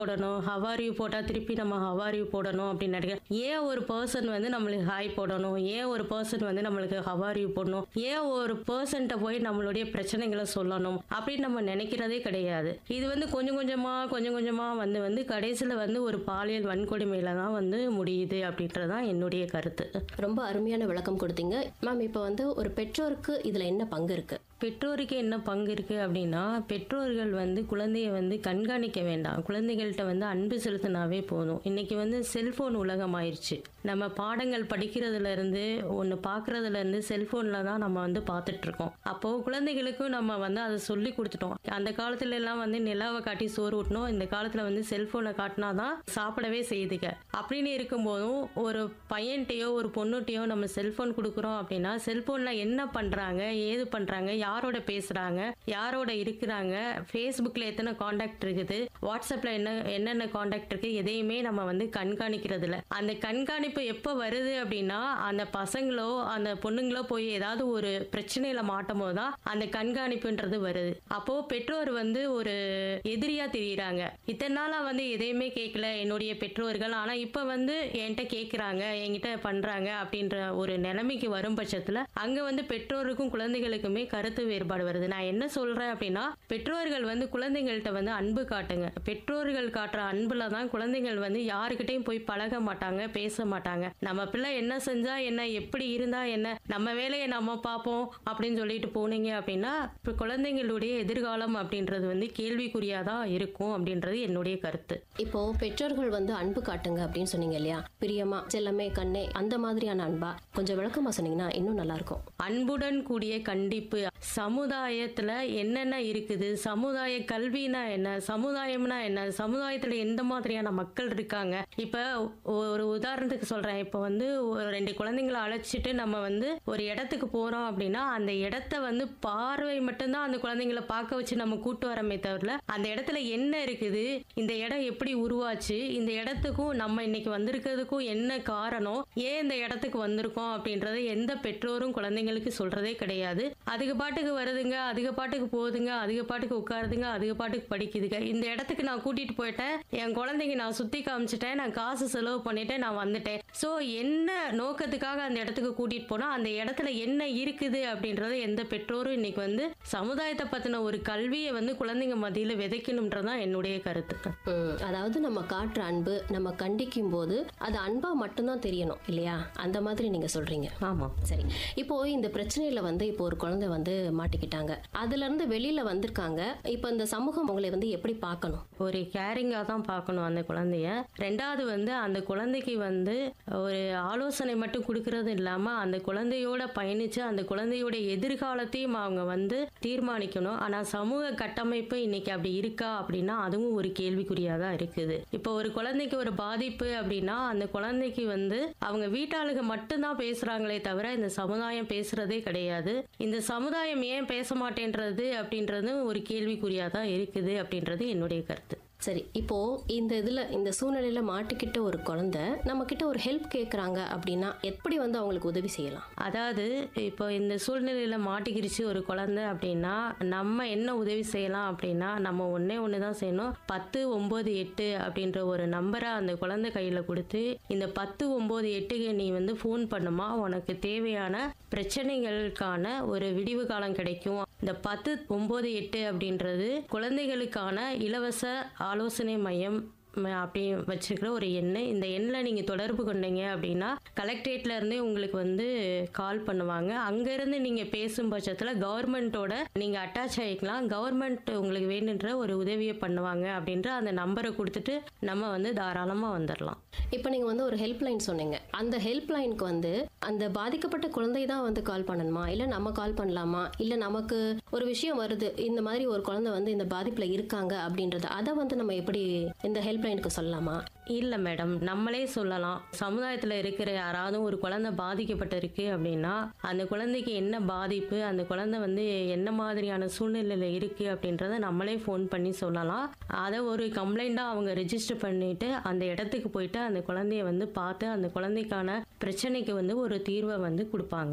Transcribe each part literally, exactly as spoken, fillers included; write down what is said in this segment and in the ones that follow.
போடணும். How are you போட்டா திருப்பி நம்ம ஹவ் ஆர் யூ போடணும் அப்படின்னு நினைக்கிறேன். ஏன் ஒரு பெர்சன் வந்து நம்மளுக்கு ஹாய் போடணும்? ஏன் ஒரு பெர்சன் வந்து நம்மளுக்கு ஹவ் ஆர் யூ போடணும்? ஏன் ஒரு பெர்சன்ட்ட போய் நம்மளுடைய பிரச்சனைகளை சொல்லணும் அப்படின்னு நம்ம நினைக்கிறதே கிடையாது. இது வந்து கொஞ்சம் கொஞ்சமா கொஞ்சம் கொஞ்சமா வந்து வந்து கடைசியில வந்து ஒரு பாலியல் வன்கொடுமையில தான் வந்து முடியுது அப்படின்றது தான் என்னுடைய கருத்து. ரொம்ப அருமையான விளக்கம் கொடுத்தீங்க மேம். இப்போ வந்து ஒரு பெற்றோருக்கு இதுல என்ன பங்கு இருக்கு? பெற்றோருக்கு என்ன பங்கு இருக்கு அப்படின்னா, பெற்றோர்கள் வந்து குழந்தைய வந்து கண்காணிக்க வேண்டாம். குழந்தைகள்கிட்ட வந்து அன்பு செலுத்தினாவே போதும். இன்னைக்கு வந்து செல்போன் உலகம் ஆயிடுச்சு. நம்ம பாடங்கள் படிக்கிறதுல இருந்து ஒன்று பார்க்கறதுல இருந்து செல்போன்ல தான் நம்ம வந்து பார்த்துட்டு இருக்கோம். அப்போ குழந்தைகளுக்கும் நம்ம வந்து அதை சொல்லி கொடுத்துட்டோம். அந்த காலத்துல எல்லாம் வந்து நிலாவை காட்டி சோறு ஊட்டணும். இந்த காலத்துல வந்து செல்போனை காட்டினாதான் சாப்பிடவே செய்துக. அப்படின்னு இருக்கும்போதும் ஒரு பையன்கிட்டயோ ஒரு பொண்ணுகிட்டயோ நம்ம செல்போன் கொடுக்குறோம் அப்படின்னா, செல்போன்ல என்ன பண்றாங்க, ஏது பண்றாங்க, யாரோட பேசுறாங்க, யாரோட இருக்கிறாங்க, ஃபேஸ்புக்ல எத்தனை காண்டாக்ட் இருக்குது, வாட்ஸ்அப்ல என்ன என்னென்ன காண்டாக்ட் இருக்கு, எதையுமே நம்ம வந்து கண்காணிக்கிறது இல்ல. அந்த கண்காணிப்பு எப்போ வருது அப்படின்னா, அந்த பசங்களோ அந்த பொண்ணுங்களோ போய் ஏதாவது ஒரு பிரச்சனையில மாட்டும் போதுதான் அந்த கண்காணிப்புன்றது வருது. அப்போ பெற்றோர் வந்து ஒரு எதிரியா தெரியுறாங்க. இத்தனை நாளா வந்து எதையுமே கேட்கல என்னுடைய பெற்றோர்கள், ஆனா இப்ப வந்து என்கிட்ட கேட்கறாங்க, என்கிட்ட பண்றாங்க அப்படின்ற ஒரு நிலைமைக்கு வரும் பட்சத்துல அங்க வந்து பெற்றோருக்கும் குழந்தைகளுக்குமே கருத்து வேறுபாடு வருது. நான் என்ன சொல்றேன் அப்படின்னா, பெற்றோர்கள் வந்து குழந்தைகள்கிட்ட வந்து அன்பு காட்டுங்க. பெற்றோர்கள் காட்டுற அன்புல தான் குழந்தைகள் வந்து யாருக்கிட்டையும் போய் பழக மாட்டாங்க, பேச மாட்டாங்க. நம்ம பிள்ளை என்ன செஞ்சா என்ன, எப்படி இருந்தா என்ன, நம்ம வேலையை நம்ம பார்ப்போம் அப்படின்னு சொல்லிட்டு போனீங்க அப்படின்னா இப்ப குழந்தைங்களுடைய எதிர்காலம் அப்படின்றது வந்து கேள்விக்குறியாதான் இருக்கும் அப்படின்றது என்னுடைய கருத்து. இப்போ பெற்றோர்கள் வந்து அன்பு காட்டுங்க அப்படின்னு சொன்னீங்க இல்லையா? பிரியமா, செல்லமே, கண்ணே, அந்த மாதிரியான அன்பா கொஞ்சம் விளக்கமா சொன்னீங்கன்னா இன்னும் நல்லா இருக்கும். அன்புடன் கூடிய கண்டிப்பு. சமுதாயத்துல என்னென்ன இருக்குது, சமுதாய கல்வினா என்ன, சமுதாயம்னா என்ன, சமுதாயத்துல எந்த மாதிரியான மக்கள் இருக்காங்க. இப்ப ஒரு உதாரணத்துக்கு சொல்றேன். இப்ப வந்து ஒரு ரெண்டு குழந்தைங்களை அழைச்சிட்டு நம்ம வந்து ஒரு இடத்துக்கு போறோம் அப்படின்னா, அந்த இடத்த வந்து பார்வை மட்டும்தான் அந்த குழந்தைங்களை பார்க்க வச்சு நம்ம கூட்டு வரமே தவிர, அந்த இடத்துல என்ன இருக்குது, இந்த இடம் எப்படி உருவாச்சு, இந்த இடத்துக்கும் நம்ம இன்னைக்கு வந்திருக்கிறதுக்கும் என்ன காரணம், ஏன் இந்த இடத்துக்கு வந்திருக்கோம் அப்படின்றத எந்த பெற்றோரும் குழந்தைங்களுக்கு சொல்றதே கிடையாது. அதுக்கு பாட்டுக்கு வருதுங்க, அதுக்கு பாட்டுக்கு போகுதுங்க, அதுக்கு பாட்டுக்கு உட்காருதுங்க, அதுக்கு பாட்டுக்கு படிக்குதுங்க. இந்த இடத்துக்கு நான் கூட்டிட்டு போயிட்டேன், என் குழந்தைங்க நான் சுத்தி காமிச்சிட்டேன், நான் காசு செலவு பண்ணிட்டேன், நான் வந்துட்டேன். சோ என்ன நோக்கத்துக்காக அந்த இடத்துக்கு கூட்டிட்டு போனா அந்த இடத்துல என்ன இருக்குது அப்படின்றத எந்த பெற்றோரும் இன்னைக்கு வந்து சமுதாயத்தை பத்தின ஒரு கல்வியை வந்து குழந்தைங்க மத்தியில விதைக்கணும்ன்றதான் என்னுடைய கருத்துக்கள். அதாவது நம்ம காட்டுற அன்பு நம்ம கண்டிக்கும் போது அது அன்பா மட்டும்தான் தெரியணும் இல்லையா? அந்த மாதிரி நீங்க சொல்றீங்க. ஆமா. சரி, இப்போ இந்த பிரச்சனையில வந்து இப்போ ஒரு குழந்தை வந்து மாட்டிக்கிட்டாங்க, அதுல இருந்து வெளியில வந்திருக்காங்க. இப்போ இந்த சமூகம் உங்களை வந்து எப்படி பார்க்கணும்? ஒரு கேரிங்கா தான் பார்க்கணும் அந்த குழந்தைய. ரெண்டாவது வந்து அந்த குழந்தைக்கு வந்து ஒரு ஆலோசனை மட்டும் கொடுக்கறது இல்லாம அந்த குழந்தையோட பயணிச்சு அந்த குழந்தையோட எதிர்காலத்தையும் அவங்க வந்து தீர்மானிக்கணும். ஆனா சமூக கட்டமைப்பு இன்னைக்கு அப்படி இருக்கா அப்படின்னா அதுவும் ஒரு கேள்விக்குறியா தான் இருக்குது. இப்போ ஒரு குழந்தைக்கு ஒரு பாதிப்பு அப்படின்னா அந்த குழந்தைக்கு வந்து அவங்க வீட்டாளுங்க மட்டும்தான் பேசுறாங்களே தவிர இந்த சமுதாயம் பேசுறதே கிடையாது. இந்த சமுதாயம் ஏன் பேச மாட்டேன்றது அப்படின்றது ஒரு கேள்விக்குறியா தான் இருக்குது அப்படின்றது என்னுடைய கருத்து. சரி, இப்போ இந்த இதுல இந்த சூழ்நிலையில மாட்டிக்கிட்ட ஒரு குழந்தை நம்ம கிட்ட ஒரு ஹெல்ப் கேக்குறாங்க அப்படின்னா எப்படி வந்து அவங்களுக்கு உதவி செய்யலாம்? அதாவது இப்போ இந்த சூழ்நிலையில மாட்டிக்கிடுச்சு ஒரு குழந்தை அப்படின்னா நம்ம என்ன உதவி செய்யலாம் அப்படின்னா, நம்ம ஒன்னே ஒண்ணுதான் செய்யணும். பத்து ஒன்பது எட்டு அப்படின்ற ஒரு நம்பரை அந்த குழந்தை கையில கொடுத்து, இந்த பத்து ஒன்பது எட்டுக்கு நீ வந்து போன் பண்ணுமா, உனக்கு தேவையான பிரச்சனைகளுக்கான ஒரு விடிவு காலம் கிடைக்கும். இந்த பத்து ஒன்பது எட்டு அப்படின்றது குழந்தைகளுக்கான இலவச ஆலோசனை மையம் அப்படி வச்சுக்கிற ஒரு எண்ணு. இந்த எண்ணில் நீங்கள் தொடர்பு கொண்டீங்க அப்படின்னா கலெக்டரேட்ல இருந்தே உங்களுக்கு வந்து கால் பண்ணுவாங்க. அங்கேருந்து நீங்கள் பேசும் பட்சத்தில் கவர்மெண்ட்டோட நீங்கள் அட்டாச் ஆகிக்கலாம். கவர்மெண்ட் உங்களுக்கு வேணுன்ற ஒரு உதவியை பண்ணுவாங்க அப்படின்ற அந்த நம்பரை கொடுத்துட்டு நம்ம வந்து தாராளமாக வந்துடலாம். இப்போ நீங்கள் வந்து ஒரு ஹெல்ப் லைன் சொன்னீங்க. அந்த ஹெல்ப் லைனுக்கு வந்து அந்த பாதிக்கப்பட்ட குழந்தை தான் வந்து கால் பண்ணணுமா, இல்லை நம்ம கால் பண்ணலாமா? இல்லை நமக்கு ஒரு விஷயம் வருது, இந்த மாதிரி ஒரு குழந்தை வந்து இந்த பாதிப்பில் இருக்காங்க அப்படின்றது, அதை வந்து நம்ம எப்படி இந்த ஹெல்ப் லைனுக்கு சொல்லலாமா? இல்லை மேடம், நம்மளே சொல்லலாம். சமுதாயத்தில் இருக்கிற யாராவது ஒரு குழந்தை பாதிக்கப்பட்டிருக்கு அப்படின்னா அந்த குழந்தைக்கு என்ன பாதிப்பு, அந்த குழந்தை வந்து என்ன மாதிரியான சூழ்நிலையில் இருக்கு அப்படின்றத நம்மளே ஃபோன் பண்ணி சொல்லலாம். அதை ஒரு கம்ப்ளைண்டாக அவங்க ரெஜிஸ்டர் பண்ணிட்டு அந்த இடத்துக்கு போயிட்டு அந்த குழந்தைய வந்து பார்த்து அந்த குழந்தைக்கான பிரச்சனைக்கு வந்து ஒரு தீர்வை வந்து கொடுப்பாங்க.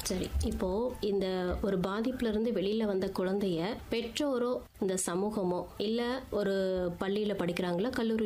சரி, இப்போ இந்த ஒரு பாதிப்புல இருந்து வெளியில வந்த குழந்தைய பெற்றோரோ இந்த சமூகமோ இல்ல ஒரு பள்ளியில படிக்கிறாங்களா கல்லூரி